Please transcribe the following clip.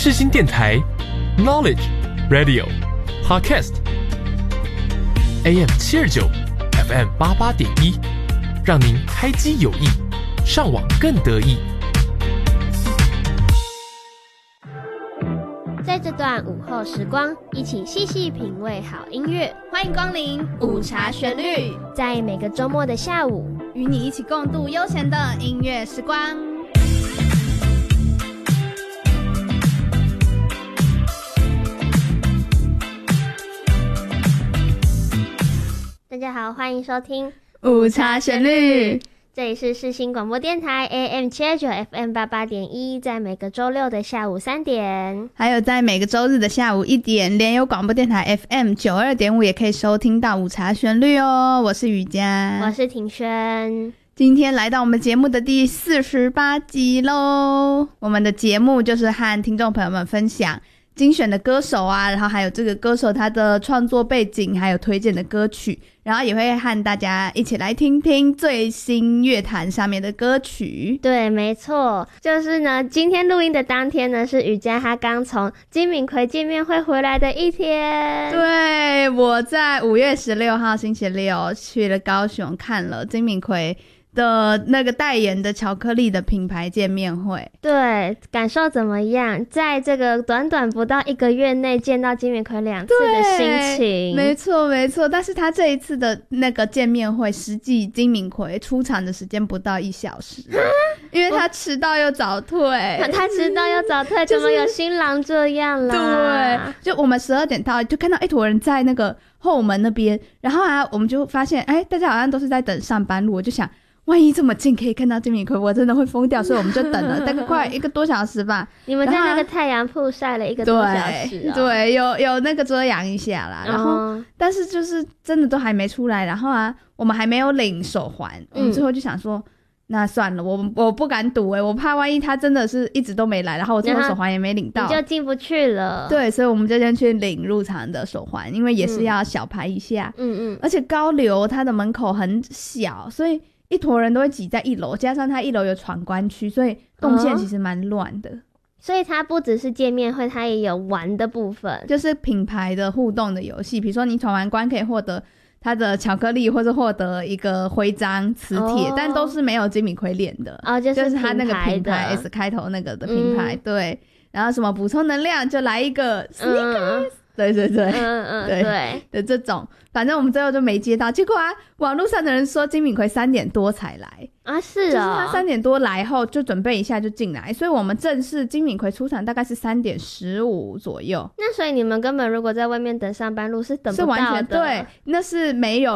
世新电台 Knowledge Radio Podcast AM 729 FM 88.1，让您开机有益，上网更得意。 在这段午后时光，一起细细品味好音乐。 欢迎光临午茶旋律， 在每个周末的下午， 与你一起共度悠闲的音乐时光。 大家好，欢迎收听午茶旋律， 这里是世新广播电台 AM 729 FM 88.1，在每个周六的下午3点， 还有在每个周日的下午1点，联友广播电台 FM 92.5也可以收听到午茶旋律哦。我是雨佳， 我是庭轩， 今天来到我们节目的第48集咯。我们的节目就是和听众朋友们分享精选的歌手啊，然后还有这个歌手他的创作背景，还有推荐的歌曲，然后也会和大家一起来听听最新乐坛上面的歌曲。 对，没错，就是呢，今天录音的当天呢，是雨佳她刚从金敏奎见面会回来的一天。 对，我在5月16号星期六去了高雄，看了金敏奎的那个代言的巧克力的品牌见面会。 对，感受怎么样？在这个短短不到1个月内见到金敏奎2次的心情。 没错没错，但是他这一次的那个见面会，实际金敏奎出场的时间不到1小时，因为他迟到又早退。 他迟到又早退，怎么有新郎这样啦？ 对，就我们12点到，就看到一坨人在那个后门那边，然后啊，我们就发现，大家好像都是在等上班路，我就想，万一这么近可以看到金敏奎，我真的会疯掉，所以我们就等了大概快1个多小时吧。 你们在那个太阳铺晒了1个多小时哦。 对，有那个遮阳一下啦，然后但是就是真的都还没出来，然后啊，我们还没有领手环，我们最后就想说，那算了，我不敢赌我怕万一他真的是一直都没来，然后我最后手环也没领到， 你就进不去了。 对，所以我们就先去领入场的手环，因为也是要小排一下。而且高流它的门口很小，所以一坨人都会挤在1楼，加上它1楼有闯关区，所以动线其实蛮乱的。 所以它不只是见面会，它也有玩的部分， 就是品牌的互动的游戏，比如说你闯完关可以获得它的巧克力，或者获得一个徽章磁铁，但都是没有金敏奎脸的就是它那个品牌 S 开头那个的品牌。对，然后什么补充能量就来一个 Snickers。对对对，对的这种，反正我们最后就没接到。结果啊，网络上的人说金敏奎3点多才来啊，是哦， 就是他3点多来后就准备一下就进来，所以我们正式金敏奎出场大概是3点15左右。 那所以你们根本如果在外面等上班路是等不到的， 是完全对，那是没有